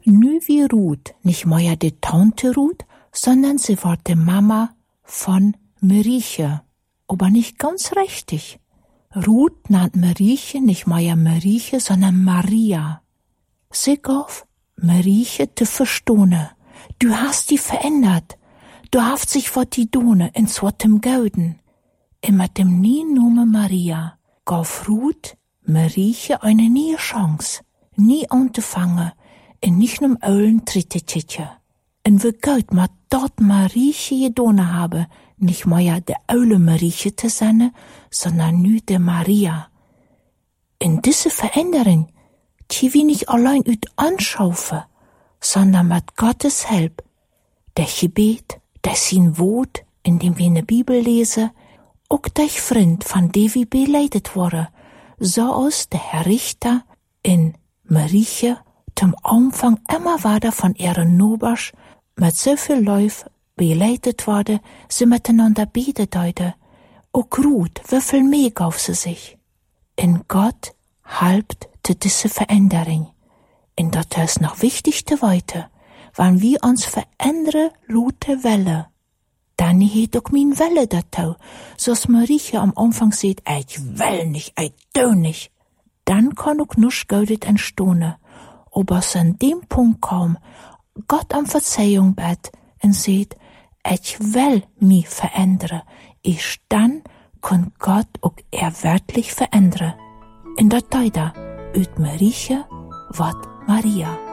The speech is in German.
Nu wie Ruth, nicht mehr die Tante Ruth, sondern sie war die Mama von Marieche, aber nicht ganz richtig. Ruth nannt Marieche nicht mehr Marieche, sondern Maria. Sie gab Marieche zu verstehen. Du hast die verändert. Du hast sich vor die Done in zweitem Gauden. Und mit dem neuen Namen Maria gab Ruth Marieche eine neue Chance, nie anzufangen und nicht nur Eulen Trittetchen. Und wie Gott mit dort Marieche gedonnen habe, nicht mehr de Eule Marieche zu sein, sondern nu de Maria. In diese Veränderung, die wir nicht allein ut anschaufen, sondern mit Gottes Hilfe, der Gebet, der sein Wort, in dem wir in der Bibel lesen, auch der Freund, von dem wir beleidigt wurden, so aus der Herr Richter in Marieche zum Anfang immer weiter von ihren Nobasch mit so viel Läuf beleidigt wurde, sie miteinander betet heute. Auch Ruth, wie viel mehr gab sie sich? In Gott halbt zu diese Veränderung. Und das ist noch wichtig zu weiter, wenn wir uns verändern, lute Welle. Dann hat auch mein Welle dazu, so's Marieche am Anfang sagt, ich will nicht, ich tu nicht. Dann kann auch nichts Gutes entstehen. Aber es an dem Punkt kam, Gott um Verzeihung bat und sagt, ich will mich verändern. Ich dann kann Gott auch wirklich verändern. In der Zeit, ut Marieche, wat Maria.